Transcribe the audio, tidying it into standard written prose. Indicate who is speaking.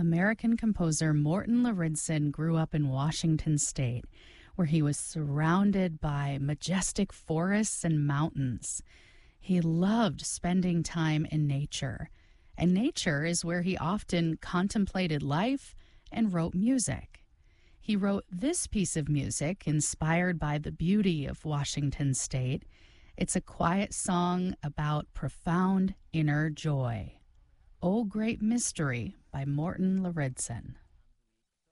Speaker 1: American composer Morton Lauridsen grew up in Washington state, where he was surrounded by majestic forests and mountains. He loved spending time in nature, and nature is where he often contemplated life and wrote music. He wrote this piece of music inspired by the beauty of Washington state. It's a quiet song about profound inner joy. O Great Mystery by Morton Lauridsen.